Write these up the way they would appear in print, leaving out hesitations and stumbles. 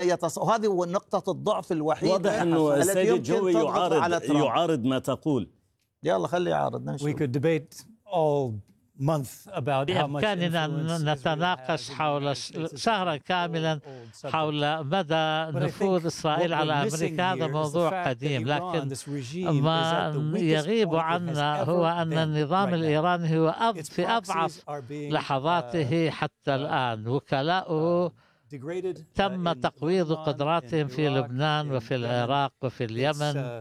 وهذه نقطة الضعف الوحيدة. واضح أنه السيد الجوي يعارض ما تقول. يلا خلي يعارض. We could debate all month about how much بإمكاننا نتناقش حول شهرا كاملا حول مدى نفوذ إسرائيل على أمريكا. هذا موضوع قديم، لكن ما يغيب عنا هو أن النظام الإيراني هو في أضعف لحظاته حتى الآن. وكلاؤه تم تقويض قدراتهم في لبنان وفي العراق وفي اليمن،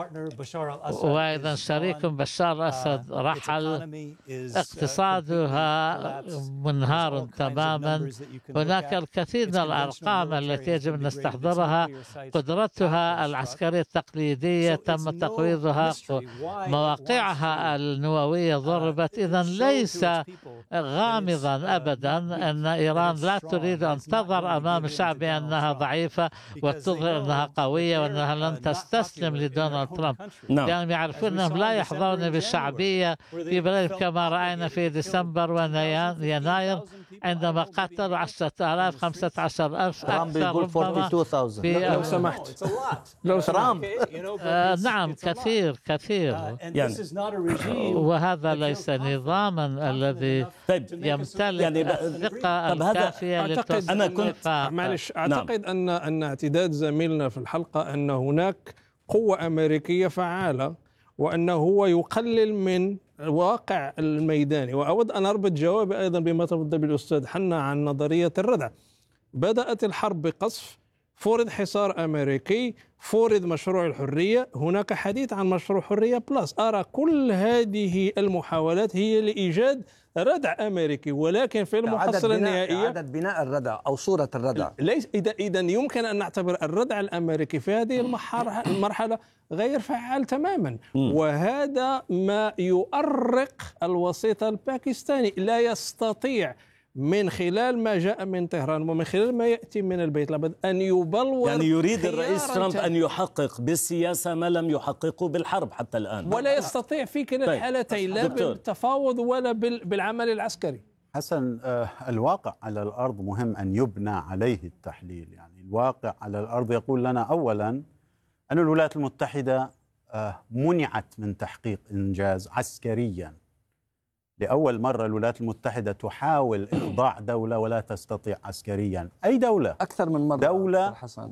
وأيضا شريك بشار الأسد رحل، اقتصادها منهار تماما. هناك الكثير من الأرقام التي يجب أن نستحضرها. قدرتها العسكرية التقليدية تم تقويضها، مواقعها النووية ضربت. إذن ليس غامضا أبدا أن إيران لا تريد أن تظهر أمام شعبها أنها ضعيفة وتظهر أنها قوية وأنها لن تستسلم لدونالد ترامب، لأنهم يعرفون أنهم لا يحظون بالشعبية في بلدهم، كما رأينا في ديسمبر ويناير عندما قتلوا 10,000 15,000 أكثر ربما. لو سمحت لو ترامب نعم كثير يعني. وهذا ليس نظاما الذي يمتلك الثقة الكافية. أعتقد أن اعتداد زميلنا في الحلقة أن هناك قوة أمريكية فعالة وأنه هو يقلل من الواقع الميداني. وأود أن أربط جوابي أيضا بما تفضل بالأستاذ حنا عن نظرية الردع. بدأت الحرب بقصف، فرض حصار أمريكي، فرض مشروع الحرية، هناك حديث عن مشروع حرية بلس. أرى كل هذه المحاولات هي لإيجاد ردع أمريكي، ولكن في المحصلة النهائية إعادة بناء الردع أو صورة الردع. ليس إذا يمكن أن نعتبر الردع الأمريكي في هذه المرحلة غير فعال تماما. وهذا ما يؤرق الوسيط الباكستاني. لا يستطيع من خلال ما جاء من طهران ومن خلال ما يأتي من البيت الأبيض أن يبلور. يعني يريد الرئيس ترامب أن يحقق بالسياسة ما لم يحققه بالحرب حتى الآن، ولا يستطيع في كلا الحالتين، لا بالتفاوض ولا بالعمل العسكري. حسن، الواقع على الأرض مهم أن يبنى عليه التحليل. يعني الواقع على الأرض يقول لنا أولا أن الولايات المتحدة منعت من تحقيق إنجاز عسكريا. لأول مرة الولايات المتحدة تحاول إخضاع دولة ولا تستطيع عسكريا. أي دولة؟ أكثر من مرة دولة حسن.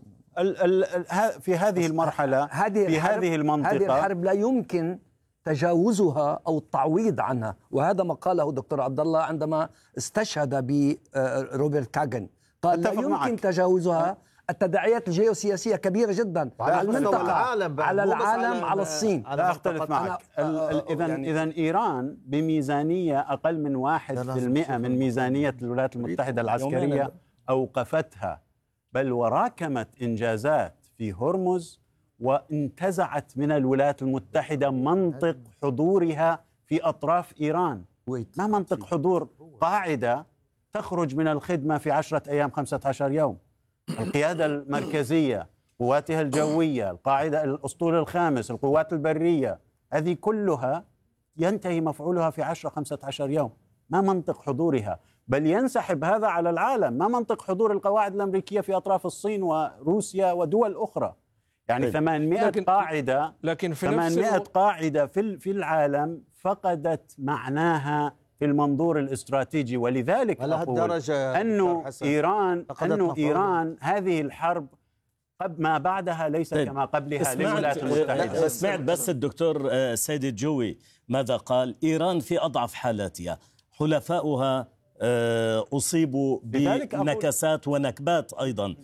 في هذه المرحلة في هذه المنطقة. هذه الحرب لا يمكن تجاوزها أو التعويض عنها، وهذا ما قاله دكتور عبد الله عندما استشهد بروبرت كاغن. قال لا يمكن تجاوزها. التداعيات الجيوسياسية كبيرة جدا على المنطقة، على العالم، على الصين. لا أختلف معك. إذن إيران بميزانية أقل من 1% من ميزانية الولايات المتحدة العسكرية أوقفتها، بل وراكمت إنجازات في هرمز، وانتزعت من الولايات المتحدة منطق حضورها في أطراف إيران. ما منطق حضور قاعدة تخرج من الخدمة في 10 أيام 15 يوم؟ القيادة المركزية، قواتها الجوية، القاعدة، الأسطول الخامس، القوات البرية، هذه كلها ينتهي مفعولها في 10-15 يوم. ما منطق حضورها؟ بل ينسحب هذا على العالم. ما منطق حضور القواعد الأمريكية في أطراف الصين وروسيا ودول أخرى؟ يعني 800 قاعدة، لكن في 800 قاعدة في العالم فقدت معناها في المنظور الاستراتيجي. ولذلك أقول أنه إيران هذه الحرب ما بعدها ليس كما قبلها للولايات المتحدة. سمعت بس الدكتور سيد الجوي ماذا قال؟ إيران في أضعف حالاتها، حلفاؤها أصيبوا بنكسات ونكبات أيضا.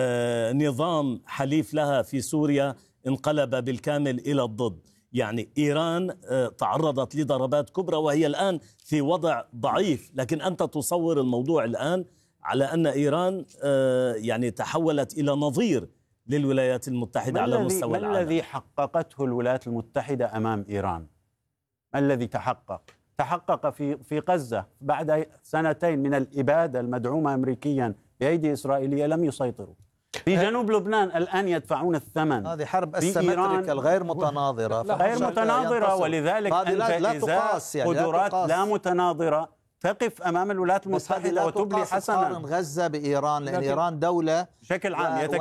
نظام حليف لها في سوريا انقلب بالكامل إلى الضد. يعني إيران تعرضت لضربات كبرى وهي الآن في وضع ضعيف، لكن أنت تصور الموضوع الآن على أن إيران يعني تحولت إلى نظير للولايات المتحدة على مستوى العالم. ما الذي حققته الولايات المتحدة أمام إيران؟ ما الذي تحقق في غزة بعد 2 من الإبادة المدعومة أمريكيا بأيدي إسرائيلية؟ لم يسيطروا. في جنوب لبنان الآن يدفعون الثمن. هذه حرب السيمتريكا الغير متناظرة، غير متناظرة، ولذلك أنت إذا قدرات لا متناظرة تقف أمام الولايات المتحدة وتبلي حسنا. غزة بإيران، لأن إيران دولة بشكل عام